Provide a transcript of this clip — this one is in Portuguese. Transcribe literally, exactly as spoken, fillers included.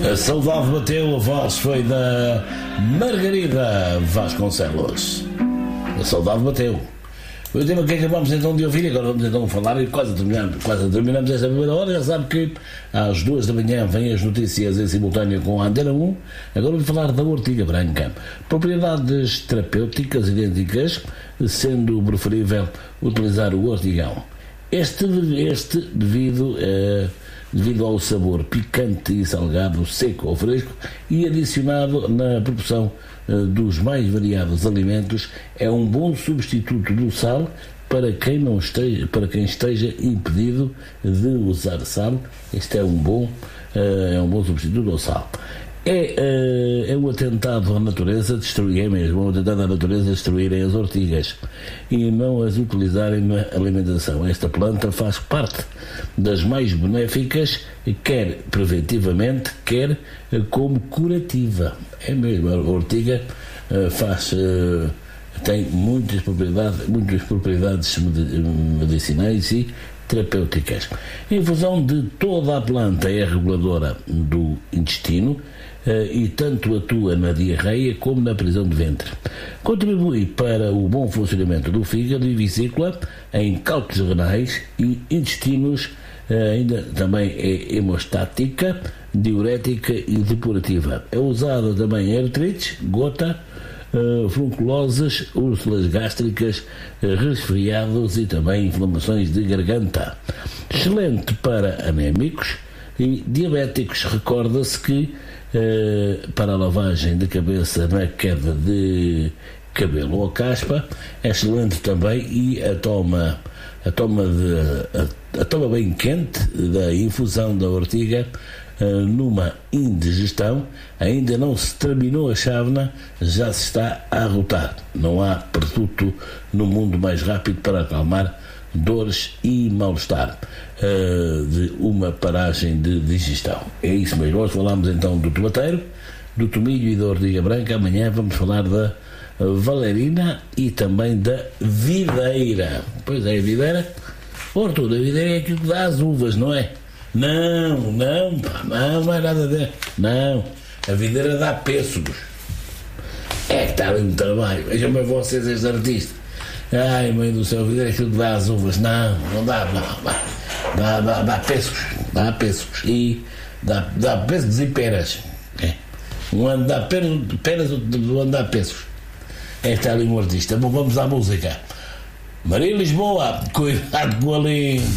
A saudade bateu, a voz foi da Margarida Vasconcelos. A saudade bateu. O tema que acabamos então de ouvir, agora vamos então falar e quase terminamos, quase terminamos esta primeira hora. Já sabe que às duas da manhã vêm as notícias em simultâneo com a Antena um. Agora vamos falar da ortiga branca. Propriedades terapêuticas idênticas, sendo preferível utilizar o ortigão. Este, este devido, eh, devido ao sabor picante e salgado, seco ou fresco, e adicionado na proporção eh, dos mais variados alimentos, é um bom substituto do sal para quem, não esteja, para quem esteja impedido de usar sal. Este é um bom, eh, é um bom substituto ao sal. É, uh, é um atentado à natureza destruir, é mesmo, um atentado à natureza destruírem as ortigas e não as utilizarem na alimentação. Esta planta faz parte das mais benéficas, quer preventivamente, quer uh, como curativa. É mesmo, a ortiga uh, faz, uh, tem muitas propriedades, muitas propriedades medicinais e terapêuticas. A infusão de toda a planta é reguladora do intestino e tanto atua na diarreia como na prisão de ventre. Contribui para o bom funcionamento do fígado e vesícula, em cálculos renais e intestinos. Ainda também é hemostática, diurética e depurativa. É usada também em artrites, gota, Uh, furunculoses, úlceras gástricas, uh, resfriados e também inflamações de garganta. Excelente para anémicos e diabéticos. Recorda-se que uh, para a lavagem de cabeça na queda de cabelo ou caspa é excelente também, e a toma, a toma, de, a, a toma bem quente da infusão da ortiga numa indigestão, ainda não se terminou a chávena, já se está a arrotar. Não há produto no mundo mais rápido para acalmar dores e mal-estar uh, de uma paragem de digestão. É isso mesmo. Hoje falámos então do tomateiro, do tomilho e da ortiga branca. Amanhã vamos falar da valerina e também da videira. Pois é, a videira, por tudo, a videira é aquilo que dá as uvas, não é? Não, não, pá, não, não é nada de... Não, a videira dá pêssegos. É que está ali no trabalho. Vejam-me vocês, este artista. Ai, mãe do céu, a videira é aquilo que dá as uvas. Não, não dá, não. Dá, dá, dá pêssegos. Dá pêssegos. E dá, dá pêssegos e peras. É. Um ano dá peras, peras outro ano dá pêssegos. É que está ali um artista. Bom, vamos à música. Maria Lisboa, cuidado com a língua.